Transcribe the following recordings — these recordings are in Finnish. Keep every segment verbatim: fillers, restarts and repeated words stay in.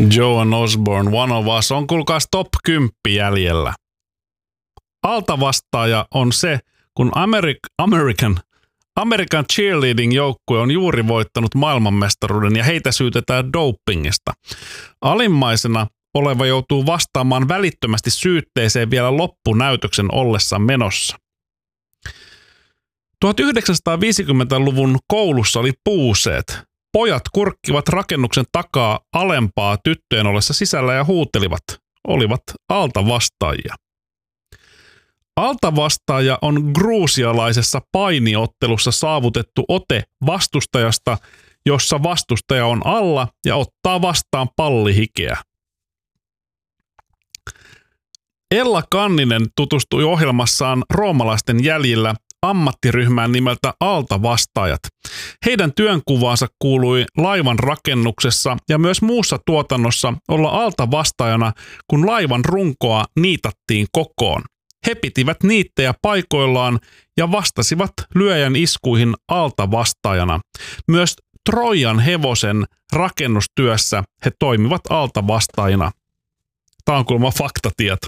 Joan Osborne, One of Us, on kuulkaas top kymmenen jäljellä. Altavastaaja on se, kun Ameri- American, American Cheerleading-joukkue on juuri voittanut maailmanmestaruuden ja heitä syytetään dopingista. Alimmaisena oleva joutuu vastaamaan välittömästi syytteeseen vielä loppunäytöksen ollessa menossa. tuhatyhdeksänsataaviisikymmentäluvun koulussa oli puuseet. Pojat kurkkivat rakennuksen takaa alempaa tyttöjen ollessa sisällä ja huutelivat. Olivat altavastaajia. Altavastaaja on gruusialaisessa painiottelussa saavutettu ote vastustajasta, jossa vastustaja on alla ja ottaa vastaan pallihikeä. Ella Kanninen tutustui ohjelmassaan Roomalaisten jäljillä ammattiryhmään nimeltä Altavastaajat. Heidän työnkuvaansa kuului laivan rakennuksessa ja myös muussa tuotannossa olla altavastaajana, kun laivan runkoa niitattiin kokoon. He pitivät niittejä paikoillaan ja vastasivat lyöjän iskuihin altavastaajana. Myös Trojan hevosen rakennustyössä he toimivat altavastaajina. Tämä on kuulemma faktatieto.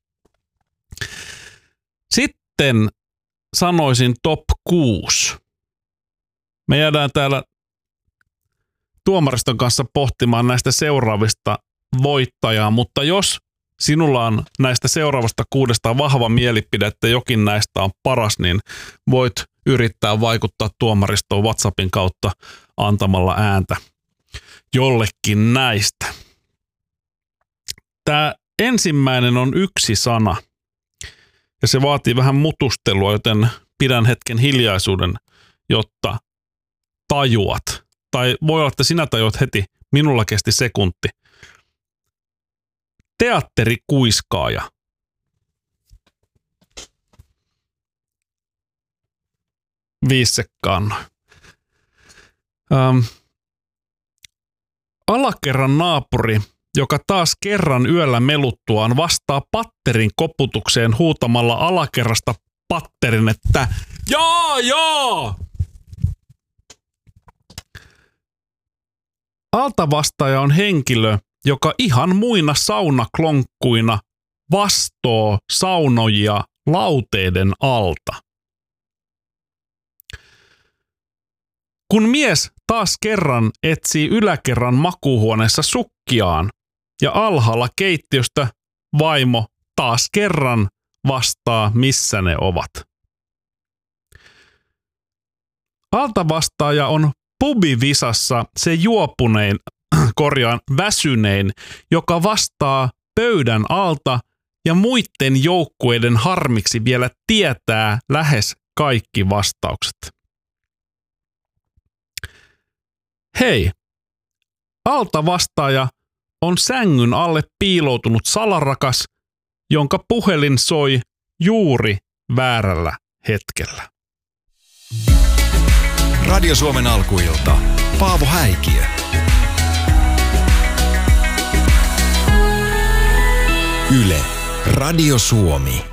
Sitten sanoisin top kuusi. Me jäädään täällä tuomariston kanssa pohtimaan näistä seuraavista voittajaa, mutta jos sinulla on näistä seuraavasta kuudesta vahva mielipide, että jokin näistä on paras, niin voit yrittää vaikuttaa tuomaristoon WhatsAppin kautta antamalla ääntä jollekin näistä. Tämä ensimmäinen on yksi sana. Ja se vaatii vähän mutustelua, joten pidän hetken hiljaisuuden, jotta tajuat. Tai voi olla, että sinä tajuat heti, minulla kesti sekunti. Teatterikuiskaaja. Viisi sekkaan. Ähm. Alakerran naapuri, joka taas kerran yöllä meluttuaan vastaa patterin koputukseen huutamalla alakerrasta patterin, että jaa, jaa! Altavastaaja on henkilö, joka ihan muina saunaklonkkuina vastoo saunojia lauteiden alta. Kun mies taas kerran etsii yläkerran makuuhuoneessa sukkiaan ja alhaalla keittiöstä vaimo taas kerran vastaa, missä ne ovat. Altavastaaja on pubivisassa se juopunein, korjaan väsynein, joka vastaa pöydän alta ja muiden joukkueiden harmiksi vielä tietää lähes kaikki vastaukset. Hei, altavastaaja on sängyn alle piiloutunut salarakas, jonka puhelin soi juuri väärällä hetkellä. Radio Suomen alkuilta. Paavo Häikiö. Yle. Radio Suomi.